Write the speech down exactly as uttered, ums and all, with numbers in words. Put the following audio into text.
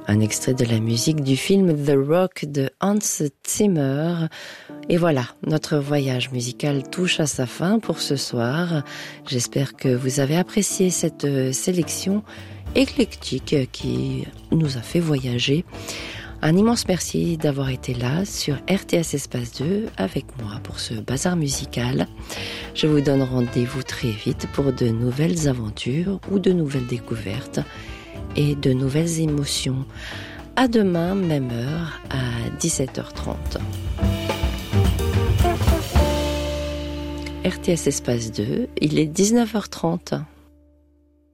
Un extrait de la musique du film The Rock de Hans Zimmer. Et voilà, notre voyage musical touche à sa fin pour ce soir. J'espère que vous avez apprécié cette sélection éclectique qui nous a fait voyager. Un immense merci d'avoir été là sur R T S Espace deux avec moi pour ce bazar musical. Je vous donne rendez-vous très vite pour de nouvelles aventures ou de nouvelles découvertes et de nouvelles émotions. À demain, même heure, à dix-sept heures trente. R T S Espace deux, il est dix-neuf heures trente.